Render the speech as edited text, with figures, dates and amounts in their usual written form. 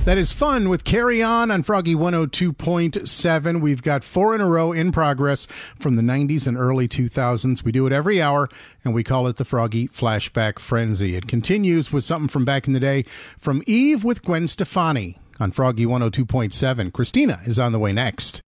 That is fun with Carry On Froggy 102.7. We've got 4 in a row in progress from the 90s and early 2000s. We do it every hour, and we call it the Froggy Flashback Frenzy. It continues with something from back in the day from Eve with Gwen Stefani on Froggy 102.7. Christina is on the way next.